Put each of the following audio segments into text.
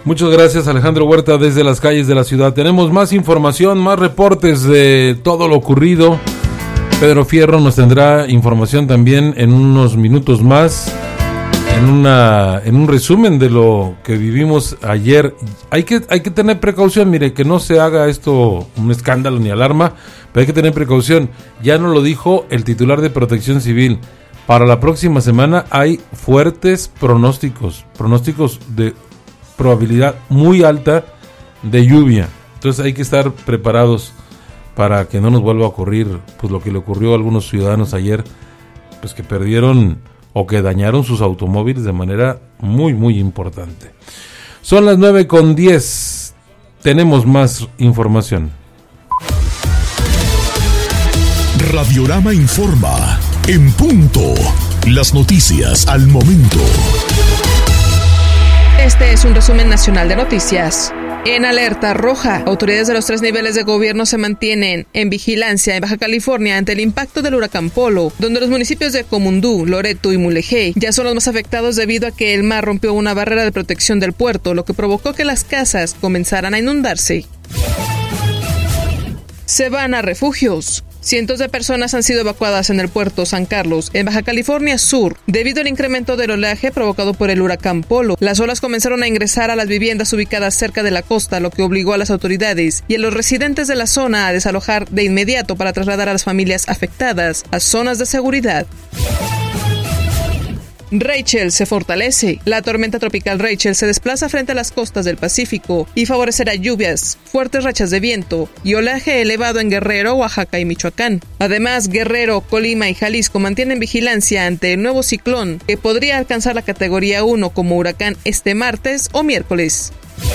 Muchas gracias, Alejandro Huerta, desde las calles de la ciudad. Tenemos más información, más reportes de todo lo ocurrido. Pedro Fierro nos tendrá información también en unos minutos más, en un resumen de lo que vivimos ayer. Hay que tener precaución, mire, que no se haga esto un escándalo ni alarma, pero hay que tener precaución. Ya nos lo dijo el titular de Protección Civil. Para la próxima semana hay fuertes pronósticos de probabilidad muy alta de lluvia. Entonces hay que estar preparados para que no nos vuelva a ocurrir pues lo que le ocurrió a algunos ciudadanos ayer, pues que perdieron o que dañaron sus automóviles de manera muy muy importante. Son las 9:10. Tenemos más información. Radiorama informa en punto. Las noticias al momento. Este es un resumen nacional de noticias. En alerta roja, autoridades de los 3 niveles de gobierno se mantienen en vigilancia en Baja California ante el impacto del huracán Polo, donde los municipios de Comundú, Loreto y Mulegé ya son los más afectados debido a que el mar rompió una barrera de protección del puerto, lo que provocó que las casas comenzaran a inundarse. Se van a refugios. Cientos de personas han sido evacuadas en el puerto San Carlos, en Baja California Sur, debido al incremento del oleaje provocado por el huracán Polo. Las olas comenzaron a ingresar a las viviendas ubicadas cerca de la costa, lo que obligó a las autoridades y a los residentes de la zona a desalojar de inmediato para trasladar a las familias afectadas a zonas de seguridad. Rachel se fortalece. La tormenta tropical Rachel se desplaza frente a las costas del Pacífico y favorecerá lluvias, fuertes rachas de viento y oleaje elevado en Guerrero, Oaxaca y Michoacán. Además, Guerrero, Colima y Jalisco mantienen vigilancia ante el nuevo ciclón que podría alcanzar la categoría 1 como huracán este martes o miércoles.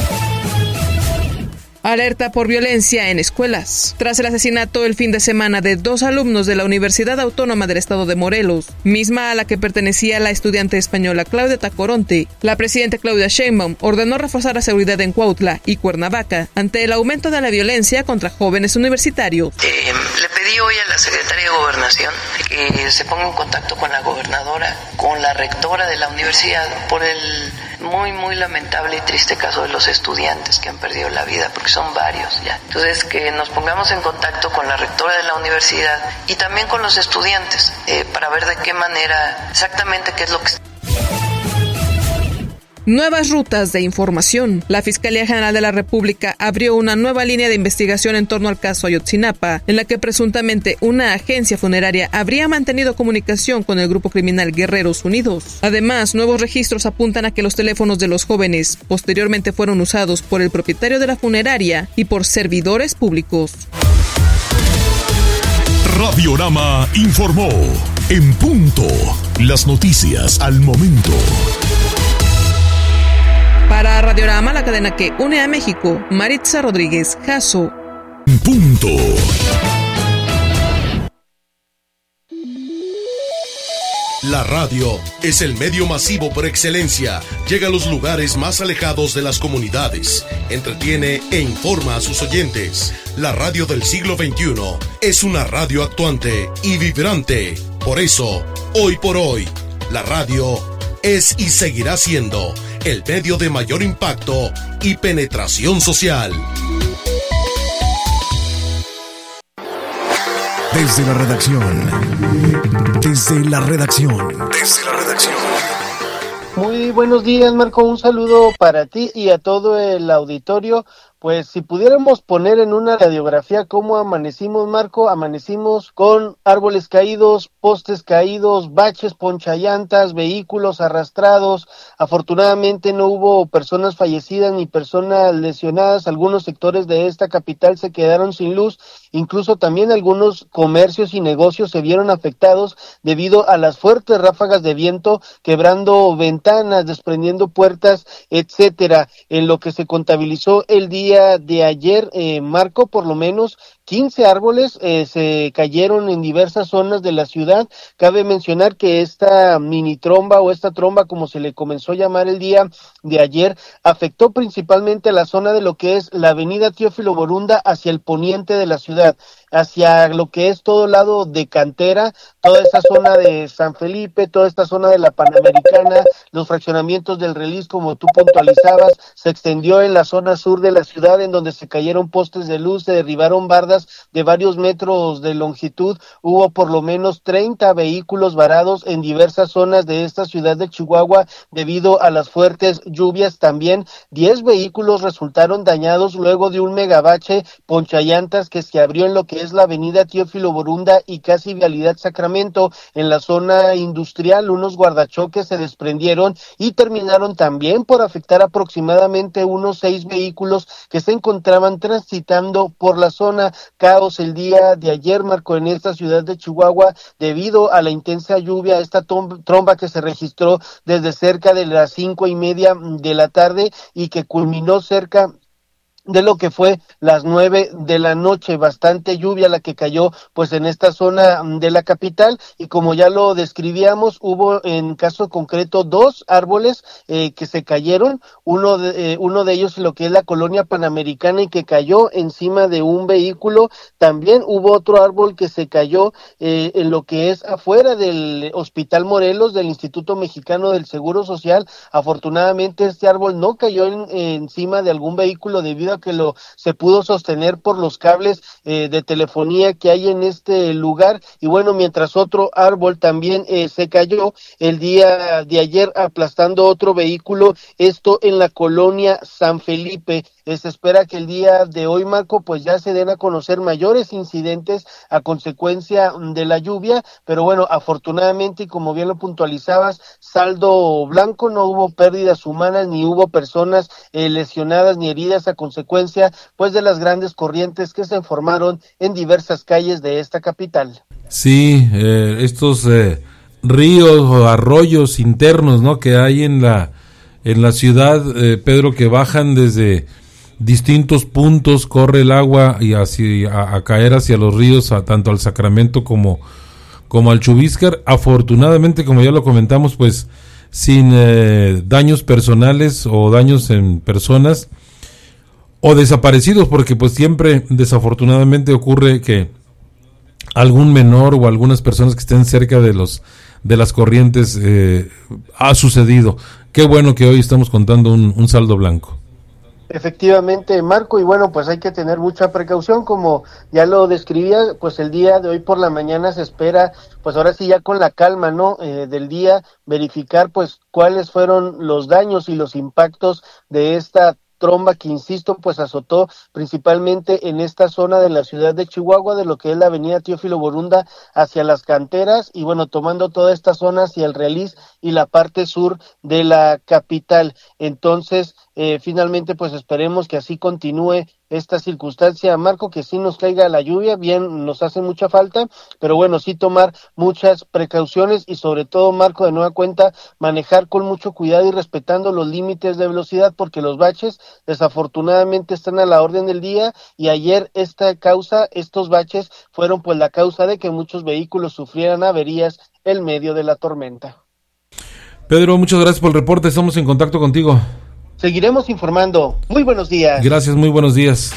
Alerta por violencia en escuelas. Tras el asesinato el fin de semana de 2 alumnos de la Universidad Autónoma del Estado de Morelos, misma a la que pertenecía la estudiante española Claudia Tacoronte, la presidenta Claudia Sheinbaum ordenó reforzar la seguridad en Cuautla y Cuernavaca ante el aumento de la violencia contra jóvenes universitarios. Le pedí hoy a la secretaria de Gobernación que se ponga en contacto con la gobernadora, con la rectora de la universidad, por el muy lamentable y triste caso de los estudiantes que han perdido la vida, porque son varios ya. Entonces, que nos pongamos en contacto con la rectora de la universidad y también con los estudiantes para ver de qué manera, exactamente qué es lo que... Nuevas rutas de información. La Fiscalía General de la República abrió una nueva línea de investigación en torno al caso Ayotzinapa, en la que presuntamente una agencia funeraria habría mantenido comunicación con el grupo criminal Guerreros Unidos. Además, nuevos registros apuntan a que los teléfonos de los jóvenes posteriormente fueron usados por el propietario de la funeraria y por servidores públicos. Radiorama informó en punto. Las noticias al momento. Para Radiorama, la cadena que une a México, Maritza Rodríguez Jasso. Punto. La radio es el medio masivo por excelencia. Llega a los lugares más alejados de las comunidades. Entretiene e informa a sus oyentes. La radio del siglo XXI es una radio actuante y vibrante. Por eso, hoy por hoy, la radio es y seguirá siendo el medio de mayor impacto y penetración social. Desde la redacción. Muy buenos días, Marco. Un saludo para ti y a todo el auditorio. Pues si pudiéramos poner en una radiografía cómo amanecimos, Marco, amanecimos con árboles caídos, postes caídos, baches, ponchallantas, vehículos arrastrados. Afortunadamente no hubo personas fallecidas ni personas lesionadas. Algunos sectores de esta capital se quedaron sin luz. Incluso también algunos comercios y negocios se vieron afectados debido a las fuertes ráfagas de viento, quebrando ventanas, desprendiendo puertas, etcétera. En lo que se contabilizó el día de ayer, Marco, por lo menos 15 árboles se cayeron en diversas zonas de la ciudad. Cabe mencionar que esta mini tromba o esta tromba, como se le comenzó a llamar el día de ayer, afectó principalmente la zona de lo que es la avenida Teófilo Borunda hacia el poniente de la ciudad, hacia lo que es todo lado de Cantera, toda esta zona de San Felipe, toda esta zona de la Panamericana, los fraccionamientos del Relis, como tú puntualizabas, se extendió en la zona sur de la ciudad, en donde se cayeron postes de luz, se derribaron bardas de varios metros de longitud, hubo por lo menos 30 vehículos varados en diversas zonas de esta ciudad de Chihuahua debido a las fuertes lluvias. También 10 vehículos resultaron dañados luego de un megabache ponchallantas que se abrió en lo que es la avenida Teófilo Borunda y casi vialidad Sacramento. En la zona industrial, unos guardachoques se desprendieron y terminaron también por afectar aproximadamente unos 6 vehículos que se encontraban transitando por la zona. Caos el día de ayer, Marco, en esta ciudad de Chihuahua debido a la intensa lluvia, esta tromba que se registró desde cerca de las 5:30 de la tarde y que culminó cerca de lo que fue las 9 de la noche, bastante lluvia la que cayó pues en esta zona de la capital, y como ya lo describíamos, hubo en caso concreto 2 árboles que se cayeron, uno de ellos lo que es la colonia Panamericana y que cayó encima de un vehículo. También hubo otro árbol que se cayó en lo que es afuera del Hospital Morelos del Instituto Mexicano del Seguro Social. Afortunadamente este árbol no cayó encima de algún vehículo debido a que se pudo sostener por los cables de telefonía que hay en este lugar. Y bueno, mientras otro árbol también se cayó el día de ayer aplastando otro vehículo, esto en la colonia San Felipe. Se espera que el día de hoy, Marco, pues ya se den a conocer mayores incidentes a consecuencia de la lluvia, pero bueno, afortunadamente, y como bien lo puntualizabas, saldo blanco, no hubo pérdidas humanas, ni hubo personas lesionadas ni heridas a consecuencia pues de las grandes corrientes que se formaron en diversas calles de esta capital. Sí, estos ríos o arroyos internos, ¿no?, que hay en la ciudad, Pedro, que bajan desde distintos puntos, corre el agua y a caer hacia los ríos, tanto al Sacramento como al Chubíscar. Afortunadamente, como ya lo comentamos, pues sin daños personales o daños en personas o desaparecidos, porque pues siempre desafortunadamente ocurre que algún menor o algunas personas que estén cerca de las corrientes ha sucedido. Qué bueno que hoy estamos contando un saldo blanco. Efectivamente, Marco, y bueno, pues hay que tener mucha precaución, como ya lo describía, pues el día de hoy por la mañana se espera, pues ahora sí ya con la calma, ¿no?, del día, verificar pues cuáles fueron los daños y los impactos de esta tromba que, insisto, pues azotó principalmente en esta zona de la ciudad de Chihuahua, de lo que es la avenida Teófilo Borunda hacia las canteras, y bueno, tomando toda esta zona hacia el Relis y la parte sur de la capital. Entonces, finalmente, pues esperemos que así continúe esta circunstancia, Marco, que sí nos caiga la lluvia, bien, nos hace mucha falta, pero bueno, sí tomar muchas precauciones y sobre todo, Marco, de nueva cuenta, manejar con mucho cuidado y respetando los límites de velocidad, porque los baches desafortunadamente están a la orden del día, y ayer estos baches fueron pues la causa de que muchos vehículos sufrieran averías en medio de la tormenta. Pedro, muchas gracias por el reporte, estamos en contacto contigo. Seguiremos informando. Muy buenos días. Gracias, muy buenos días.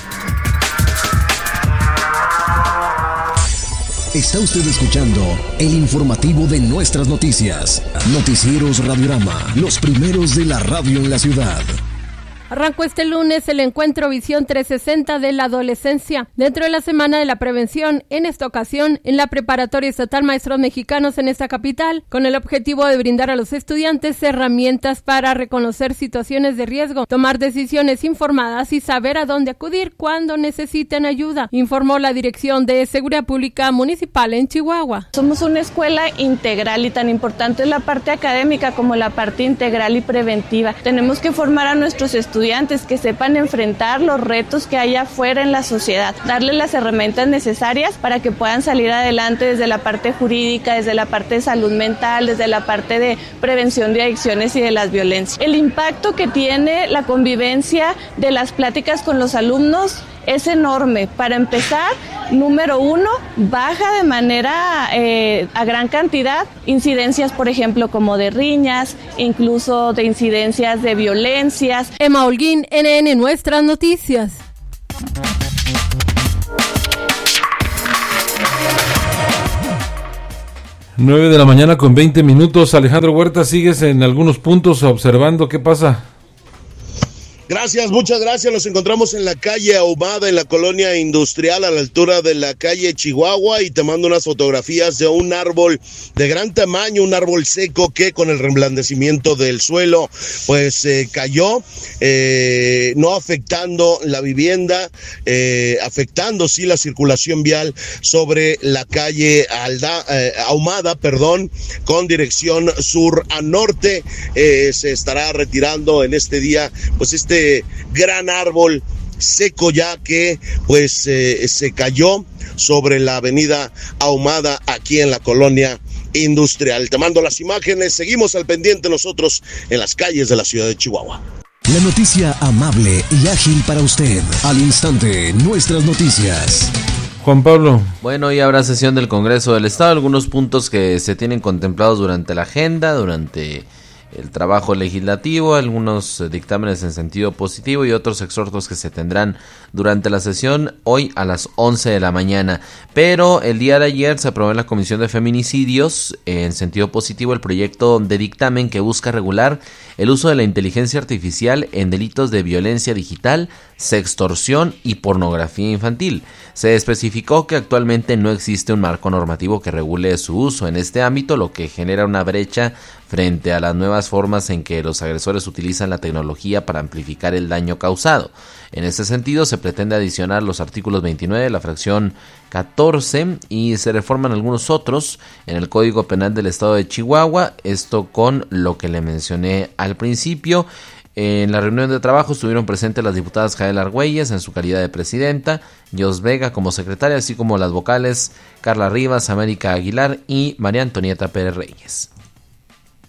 Está usted escuchando el informativo de nuestras noticias. Noticieros Radiorama, los primeros de la radio en la ciudad. Arrancó este lunes el encuentro Visión 360 de la adolescencia dentro de la Semana de la Prevención, en esta ocasión en la Preparatoria Estatal Maestros Mexicanos en esta capital, con el objetivo de brindar a los estudiantes herramientas para reconocer situaciones de riesgo, tomar decisiones informadas y saber a dónde acudir cuando necesiten ayuda, informó la Dirección de Seguridad Pública Municipal en Chihuahua. Somos una escuela integral y tan importante es la parte académica como la parte integral y preventiva. Tenemos que formar a nuestros estudiantes que sepan enfrentar los retos que hay afuera en la sociedad, darles las herramientas necesarias para que puedan salir adelante desde la parte jurídica, desde la parte de salud mental, desde la parte de prevención de adicciones y de las violencias. El impacto que tiene la convivencia de las pláticas con los alumnos es enorme. Para empezar, número uno, baja de manera a gran cantidad incidencias, por ejemplo, como de riñas, incluso de incidencias de violencias. Emma Holguín, NN Nuestras Noticias. Nueve de la mañana con 20 minutos. Alejandro Huerta, sigues en algunos puntos observando qué pasa. Gracias, muchas gracias. Nos encontramos en la calle Ahumada, en la colonia industrial, a la altura de la calle Chihuahua, y te mando unas fotografías de un árbol de gran tamaño, un árbol seco que con el reblandecimiento del suelo pues cayó, no afectando la vivienda, afectando sí la circulación vial sobre la calle Ahumada, con dirección sur a norte. Se estará retirando en este día pues este gran árbol seco ya que pues se cayó sobre la avenida Ahumada aquí en la colonia industrial. Te mando las imágenes, seguimos al pendiente nosotros en las calles de la ciudad de Chihuahua. La noticia amable y ágil para usted. Al instante, Nuestras Noticias. Juan Pablo. Bueno, hoy habrá sesión del Congreso del Estado, algunos puntos que se tienen contemplados durante la agenda, durante el trabajo legislativo, algunos dictámenes en sentido positivo y otros exhortos que se tendrán durante la sesión hoy a las 11 de la mañana. Pero el día de ayer se aprobó en la Comisión de Feminicidios en sentido positivo el proyecto de dictamen que busca regular el uso de la inteligencia artificial en delitos de violencia digital, sextorsión y pornografía infantil. Se especificó que actualmente no existe un marco normativo que regule su uso en este ámbito, lo que genera una brecha frente a las nuevas formas en que los agresores utilizan la tecnología para amplificar el daño causado. En este sentido, se pretende adicionar los artículos 29 de la fracción 14 y se reforman algunos otros en el Código Penal del Estado de Chihuahua, esto con lo que le mencioné al principio. En la reunión de trabajo estuvieron presentes las diputadas Jael Argüelles en su calidad de presidenta, Jos Vega como secretaria, así como las vocales Carla Rivas, América Aguilar y María Antonieta Pérez Reyes.